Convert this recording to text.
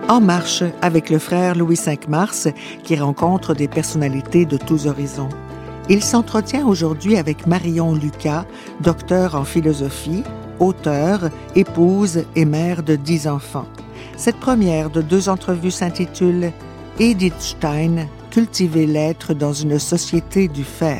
En marche avec le frère Louis V Mars qui rencontre des personnalités de tous horizons. Il s'entretient aujourd'hui avec Marion Lucas, docteure en philosophie, auteure, épouse et mère de 10 enfants. Cette première de 2 entrevues s'intitule « Edith Stein, cultiver l'être dans une société du fer ».